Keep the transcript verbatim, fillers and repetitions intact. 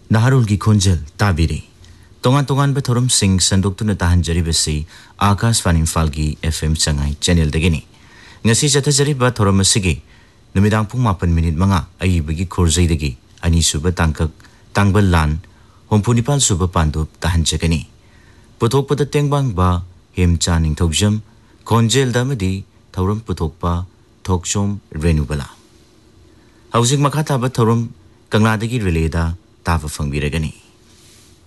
नाहरुल की खोंजल ताबिरे तोंगान तोंगान बे थोरम सिंह संदुक्तुन ताहंजरी बसी आकाशवाणी इम्फाल की एफएम चंगाई channel दगिनी ngasi chathajari ba thorom asigi numidang pung mapan minute manga ai bagi khorjai dagi ani suba tangkak tangbal lan hompunipal suba pandup tahanjagani puthok pada tengbang ba hemcha ningthokjam khonjel damadi thorom puthok pa thokchom renubala hausing makha ta ba thorom kangla dagi releda tava fangbiragani